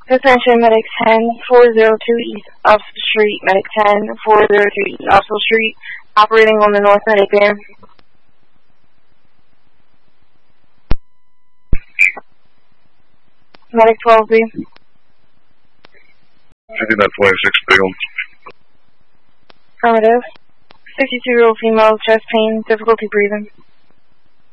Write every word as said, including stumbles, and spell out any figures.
Attention, Medic ten, four oh two East Upsall Street, Medic ten, four oh two East Upsall Street, operating on the North Medic Bear. Medic twelve B. fifty-nine twenty-six, Bigham. Affirmative. sixty-two-year-old female, chest pain, difficulty breathing.